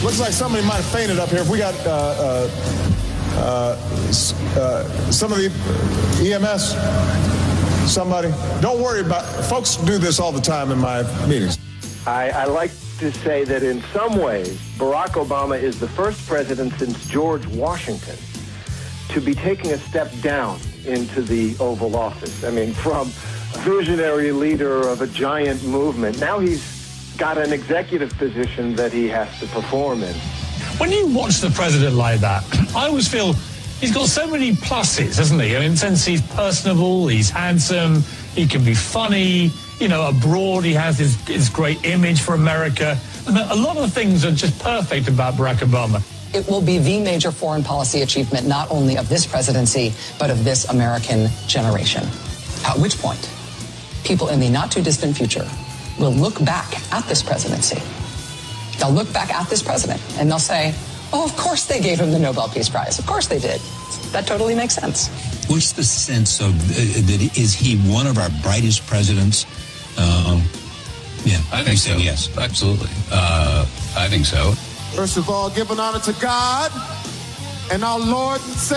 Looks like somebody might have fainted up here. If we got some of the EMS, somebody. Don't worry about it. Folks do this all the time in my meetings. I like to say that in some ways, Barack Obama is the first president since George Washington to be taking a step down into the Oval Office. I mean, from visionary leader of a giant movement, now he's got an executive position that he has to perform in. When you watch the president like that, I always feel he's got so many pluses, hasn't he? I mean, since he's personable, he's handsome, he can be funny, you know, abroad he has his great image for America. A lot of things are just perfect about Barack Obama. It will be the major foreign policy achievement not only of this presidency, but of this American generation. At which point, people in the not-too-distant future will look back at this presidency. They'll look back at this president, and they'll say, oh, of course they gave him the Nobel Peace Prize. Of course they did. That totally makes sense. What's the sense of, is he one of our brightest presidents? Yeah, I think so. Yes. Absolutely. I think so. First of all, giving honor to God and our Lord and Savior.